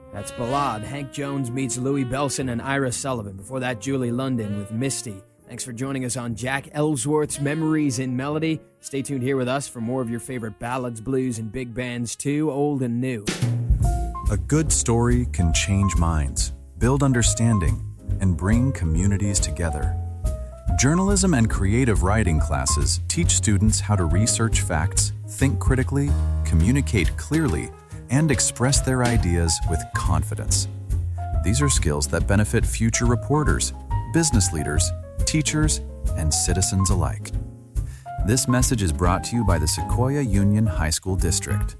That's Ballad. Hank Jones meets Louis Belson and Ira Sullivan. Before that, Julie London with Misty. Thanks for joining us on Jack Ellsworth's Memories in Melody. Stay tuned here with us for more of your favorite ballads, blues, and big bands too, old and new. A good story can change minds, build understanding, and bring communities together. Journalism and creative writing classes teach students how to research facts, think critically, communicate clearly, and express their ideas with confidence. These are skills that benefit future reporters, business leaders, teachers, and citizens alike. This message is brought to you by the Sequoia Union High School District.